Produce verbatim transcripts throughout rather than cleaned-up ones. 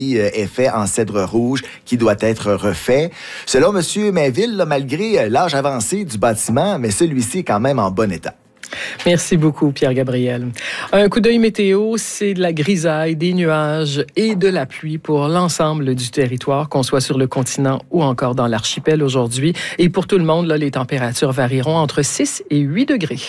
est fait en cèdre rouge qui doit être refait. Selon M. Mainville, là, malgré l'âge avancé du bâtiment, mais celui-ci est quand même en bon état. Merci beaucoup, Pierre-Gabriel. Un coup d'œil météo, c'est de la grisaille, des nuages et de la pluie pour l'ensemble du territoire, qu'on soit sur le continent ou encore dans l'archipel aujourd'hui. Et pour tout le monde, là, les températures varieront entre six et huit degrés.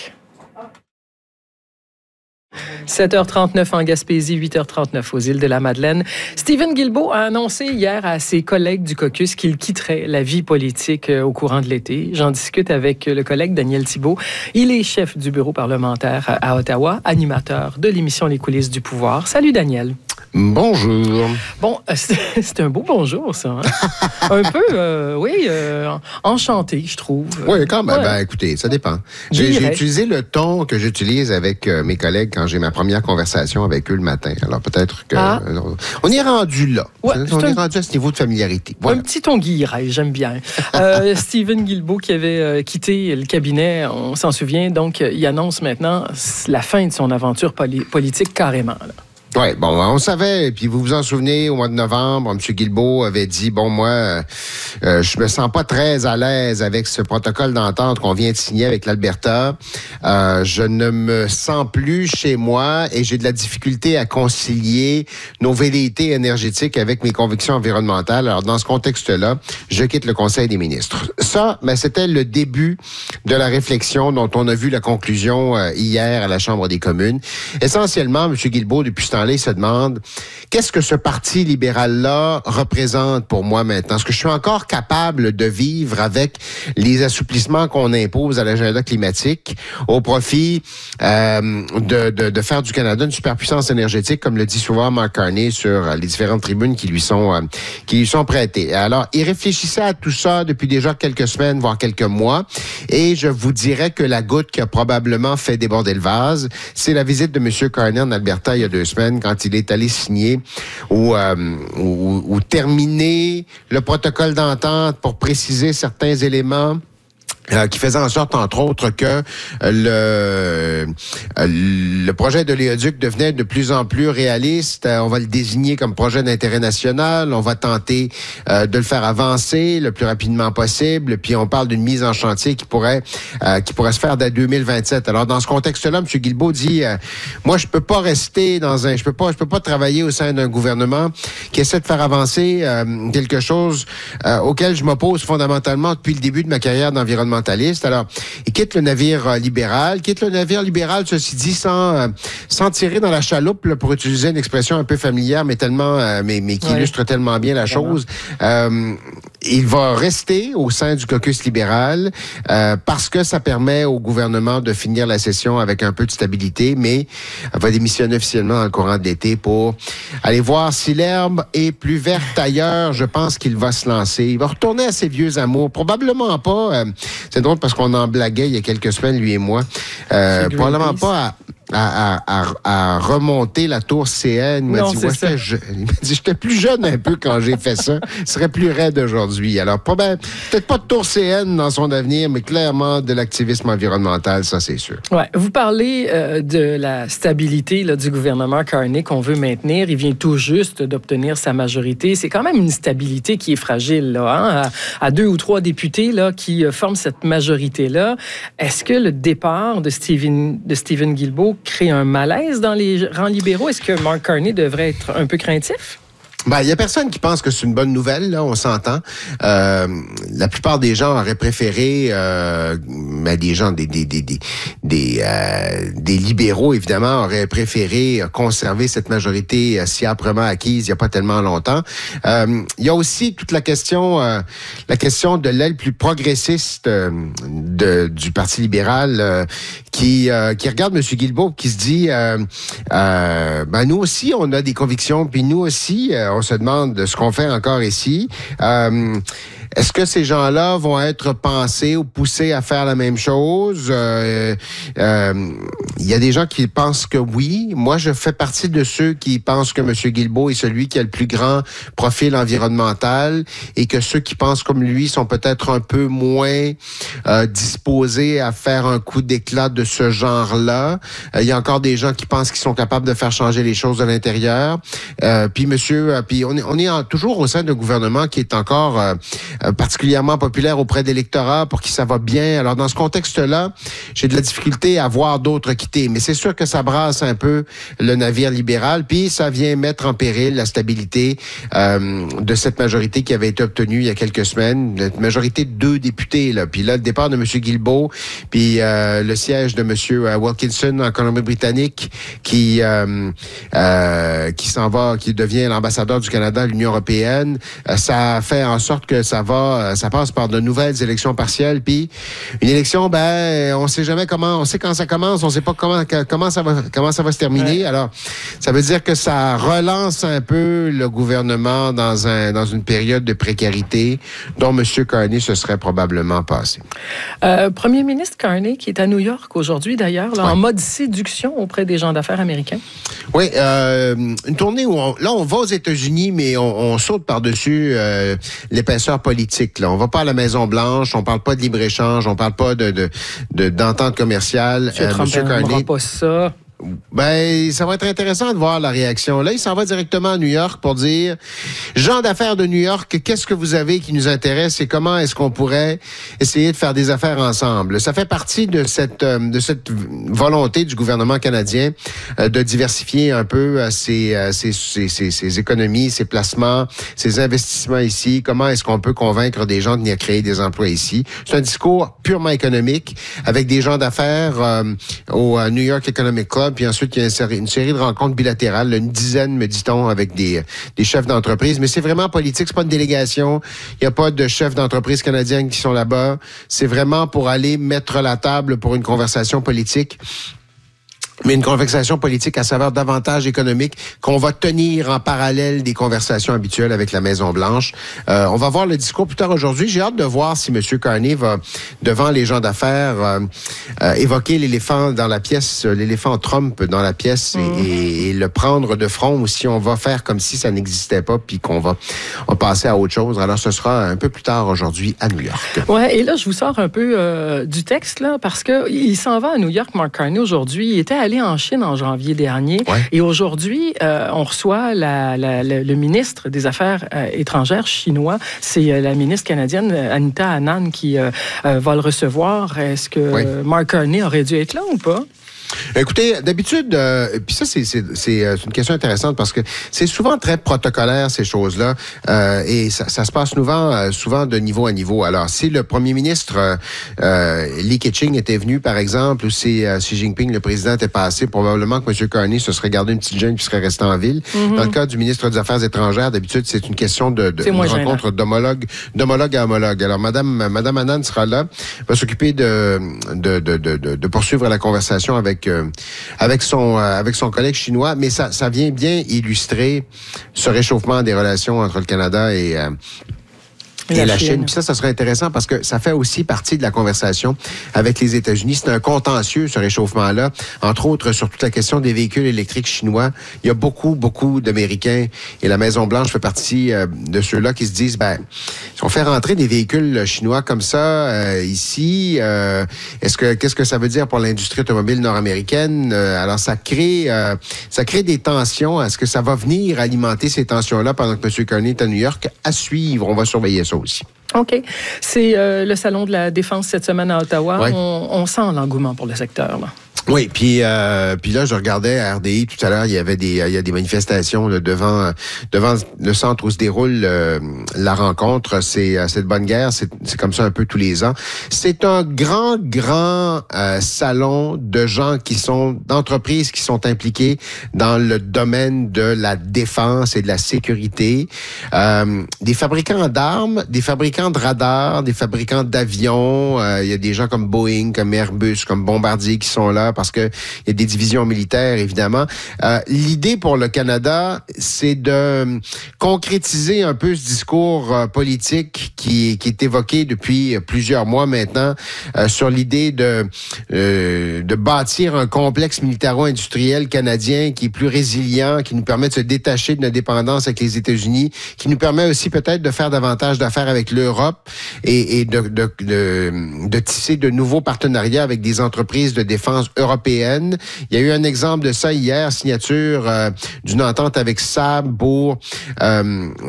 sept heures trente-neuf en Gaspésie, huit heures trente-neuf aux îles de la Madeleine. Stephen Guilbeault a annoncé hier à ses collègues du caucus qu'il quitterait la vie politique au courant de l'été. J'en discute avec le collègue Daniel Thibeault. Il est chef du bureau parlementaire à Ottawa, animateur de l'émission Les coulisses du pouvoir. Salut Daniel. Bonjour. Bon, c'est un beau bonjour, ça. Hein? Un peu, euh, oui, euh, enchanté, je trouve. Oui, quand même. Ouais. Ben, écoutez, ça dépend. J'ai, j'ai utilisé le ton que j'utilise avec euh, mes collègues quand j'ai ma première conversation avec eux le matin. Alors, peut-être que... Ah. Euh, on est rendu là. Ouais, on est un... rendu à ce niveau de familiarité. Voilà. Un petit ton guilleret, j'aime bien. euh, Stephen Guilbeault qui avait euh, quitté le cabinet, on s'en souvient, donc il annonce maintenant la fin de son aventure poli- politique carrément, là. Oui, bon, on savait, puis vous vous en souvenez, au mois de novembre, M. Guilbeault avait dit, bon, moi, euh, euh, je me sens pas très à l'aise avec ce protocole d'entente qu'on vient de signer avec l'Alberta. Euh, je ne me sens plus chez moi et j'ai de la difficulté à concilier nos velléités énergétiques avec mes convictions environnementales. Alors, dans ce contexte-là, je quitte le Conseil des ministres. Ça, ben, c'était le début de la réflexion dont on a vu la conclusion euh, hier à la Chambre des communes. Essentiellement, M. Guilbeault, depuis ce temps se demande qu'est-ce que ce parti libéral-là représente pour moi maintenant? Est-ce que je suis encore capable de vivre avec les assouplissements qu'on impose à l'agenda climatique au profit euh, de, de, de faire du Canada une superpuissance énergétique, comme le dit souvent Mark Carney sur les différentes tribunes qui lui sont, euh, qui lui sont prêtées? Alors, il réfléchissait à tout ça depuis déjà quelques semaines, voire quelques mois, et je vous dirais que la goutte qui a probablement fait déborder le vase, c'est la visite de M. Carney en Alberta il y a deux semaines, quand il est allé signer ou, euh, ou, ou terminer le protocole d'entente pour préciser certains éléments Euh, qui faisait en sorte, entre autres, que euh, le euh, le projet de l'éoduc devenait de plus en plus réaliste. Euh, on va le désigner comme projet d'intérêt national. On va tenter euh, de le faire avancer le plus rapidement possible. Puis on parle d'une mise en chantier qui pourrait euh, qui pourrait se faire dès deux mille vingt-sept. Alors dans ce contexte-là, M. Guilbeault dit euh, moi je peux pas rester dans un je peux pas je peux pas travailler au sein d'un gouvernement qui essaie de faire avancer euh, quelque chose euh, auquel je m'oppose fondamentalement depuis le début de ma carrière d'environnementaliste. Alors, il quitte le navire euh, libéral, quitte le navire libéral, ceci dit, sans, euh, sans tirer dans la chaloupe, là, pour utiliser une expression un peu familière, mais tellement, euh, mais, mais qui ouais. illustre tellement bien la Vraiment. chose. Euh, il va rester au sein du caucus libéral euh, parce que ça permet au gouvernement de finir la session avec un peu de stabilité, mais va démissionner officiellement dans le courant de l'été pour aller voir si l'herbe est plus verte ailleurs. Je pense qu'il va se lancer. Il va retourner à ses vieux amours. Probablement pas... Euh, c'est drôle parce qu'on en blaguait il y a quelques semaines, lui et moi. Euh, probablement pas à... À, à, à, à remonter la tour C N. Il m'a dit, ouais, j'étais, je, il m'a dit, j'étais plus jeune un peu quand j'ai fait ça. Il serait plus raide aujourd'hui. Alors, pas ben, peut-être pas de tour C N dans son avenir, mais clairement de l'activisme environnemental, ça, c'est sûr. Ouais, vous parlez euh, de la stabilité là, du gouvernement Carney qu'on veut maintenir. Il vient tout juste d'obtenir sa majorité. C'est quand même une stabilité qui est fragile, là, hein? à, à deux ou trois députés là, qui euh, forment cette majorité-là. Est-ce que le départ de Stephen, de Stephen Guilbeault crée un malaise dans les rangs libéraux? Est-ce que Mark Carney devrait être un peu craintif? Ben, il y a personne qui pense que c'est une bonne nouvelle, là, on s'entend. Euh, la plupart des gens auraient préféré, euh, ben, des gens, des des des des des, euh, des libéraux évidemment auraient préféré conserver cette majorité euh, si âprement acquise il y a pas tellement longtemps. Euh, il y a aussi toute la question, euh, la question de l'aile plus progressiste euh, de du Parti libéral euh, qui euh, qui regarde M. Guilbeault, qui se dit, euh, euh, ben nous aussi on a des convictions, puis nous aussi euh, on se demande ce qu'on fait encore ici. Euh, Est-ce que ces gens-là vont être pensés ou poussés à faire la même chose? Euh, euh, il y a des gens qui pensent que oui. Moi, je fais partie de ceux qui pensent que M. Guilbeault est celui qui a le plus grand profil environnemental et que ceux qui pensent comme lui sont peut-être un peu moins euh, disposés à faire un coup d'éclat de ce genre-là. Euh, il y a encore des gens qui pensent qu'ils sont capables de faire changer les choses de l'intérieur. Euh, puis monsieur, euh, puis on est, on est en, toujours au sein d'un gouvernement qui est encore euh, euh, particulièrement populaire auprès des électorats pour qui ça va bien. Alors dans ce contexte-là, j'ai de la difficulté à voir d'autres quitter. Mais c'est sûr que ça brasse un peu le navire libéral, puis ça vient mettre en péril la stabilité euh, de cette majorité qui avait été obtenue il y a quelques semaines, la majorité de deux députés. Là. Puis là, le départ de M. Guilbeault, puis euh, le siège de M. Wilkinson en Colombie-Britannique, qui euh, euh, qui s'en va, qui devient l'ambassadeur du Canada à l'Union européenne, euh, ça fait en sorte que ça va, ça passe par de nouvelles élections partielles. Puis une élection, ben, on sait jamais comment, on sait quand ça commence, on sait pas comment comment ça va comment ça va se terminer. Ouais. Alors, ça veut dire que ça relance un peu le gouvernement dans un dans une période de précarité dont M. Carney se serait probablement passé. Euh, Premier ministre Carney qui est à New York aujourd'hui d'ailleurs, là, ouais. en mode séduction auprès des gens d'affaires américains. Oui, euh, une tournée où on, là on va aux États-Unis, mais on, on saute par-dessus euh, l'épaisseur politique. Là, on va pas à la Maison Blanche, on parle pas de libre échange, on parle pas de, de, de d'entente commerciale. M. Trump n'aimera pas ça. Ben, ça va être intéressant de voir la réaction. Là, il s'en va directement à New York pour dire, gens d'affaires de New York, qu'est-ce que vous avez qui nous intéresse et comment est-ce qu'on pourrait essayer de faire des affaires ensemble? Ça fait partie de cette de cette volonté du gouvernement canadien euh, de diversifier un peu euh, ses, euh, ses, ses, ses, ses économies, ses placements, ses investissements ici. Comment est-ce qu'on peut convaincre des gens de venir créer des emplois ici? C'est un discours purement économique avec des gens d'affaires euh, au euh, New York Economic Club. Puis ensuite, il y a une série, une série de rencontres bilatérales, une dizaine, me dit-on, avec des, des chefs d'entreprise. Mais c'est vraiment politique, c'est pas une délégation. Il n'y a pas de chefs d'entreprise canadiens qui sont là-bas. C'est vraiment pour aller mettre la table pour une conversation politique. Mais une conversation politique à saveur davantage économique qu'on va tenir en parallèle des conversations habituelles avec la Maison-Blanche. Euh, on va voir le discours plus tard aujourd'hui. J'ai hâte de voir si M. Carney va, devant les gens d'affaires, euh, euh, évoquer l'éléphant dans la pièce, l'éléphant Trump dans la pièce et, mmh. et, et le prendre de front ou si on va faire comme si ça n'existait pas puis qu'on va, on va passer à autre chose. Alors, ce sera un peu plus tard aujourd'hui à New York. Ouais, et là, je vous sors un peu euh, du texte, là, parce que il s'en va à New York, Mark Carney, aujourd'hui. Il était allé en Chine en janvier dernier. Ouais. Et aujourd'hui, euh, on reçoit la, la, la, le ministre des Affaires euh, étrangères chinois. C'est euh, la ministre canadienne, Anita Anand, qui euh, euh, va le recevoir. Est-ce que oui. Mark Carney aurait dû être là ou pas? Écoutez, d'habitude, euh, puis ça, c'est, c'est, c'est une question intéressante parce que c'est souvent très protocolaire, ces choses-là, euh, et ça, ça se passe souvent, euh, souvent de niveau à niveau. Alors, si le premier ministre euh, euh, Li Keqiang était venu, par exemple, ou si euh, Xi Jinping, le président, était passé, probablement que M. Carney se serait gardé une petite gêne puis serait resté en ville. Mm-hmm. Dans le cas du ministre des Affaires étrangères, d'habitude, c'est une question de, de une rencontre d'homologue, d'homologue à homologue. Alors, Madame, Madame Anand sera là, va s'occuper de, de, de, de, de, de poursuivre la conversation avec Euh, avec son euh, avec son collègue chinois, mais ça ça vient bien illustrer ce réchauffement des relations entre le Canada et euh, Et la, la Chine. Chine. Puis ça, ça serait intéressant parce que ça fait aussi partie de la conversation avec les États-Unis. C'est un contentieux, ce réchauffement-là. Entre autres, sur toute la question des véhicules électriques chinois. Il y a beaucoup, beaucoup d'Américains, et la Maison-Blanche fait partie euh, de ceux-là qui se disent, ben, si on fait rentrer des véhicules chinois comme ça, euh, ici, euh, est-ce que, qu'est-ce que ça veut dire pour l'industrie automobile nord-américaine? Euh, alors, ça crée, euh, ça crée des tensions. Est-ce que ça va venir alimenter ces tensions-là pendant que M. Carney est à New York? À suivre. On va surveiller ça aussi. OK. C'est euh, le Salon de la Défense cette semaine à Ottawa. Ouais. On, on sent l'engouement pour le secteur, là. Oui, puis euh, puis là je regardais à R D I tout à l'heure, il y avait des il y a des manifestations là, devant devant le centre où se déroule euh, la rencontre, c'est c'est de bonne guerre, c'est c'est comme ça un peu tous les ans. C'est un grand grand euh, salon de gens qui sont d'entreprises qui sont impliquées dans le domaine de la défense et de la sécurité, euh, des fabricants d'armes, des fabricants de radars, des fabricants d'avions, euh, il y a des gens comme Boeing, comme Airbus, comme Bombardier qui sont là. D'ailleurs, parce que il y a des divisions militaires, évidemment. Euh, l'idée pour le Canada, c'est de concrétiser un peu ce discours euh, politique qui, qui est évoqué depuis plusieurs mois maintenant euh, sur l'idée de, euh, de bâtir un complexe militaro-industriel canadien qui est plus résilient, qui nous permet de se détacher de notre dépendance avec les États-Unis, qui nous permet aussi peut-être de faire davantage d'affaires avec l'Europe et, et de, de, de, de tisser de nouveaux partenariats avec des entreprises de défense européennes. Il y a eu un exemple de ça hier, signature euh, d'une entente avec Saab pour euh,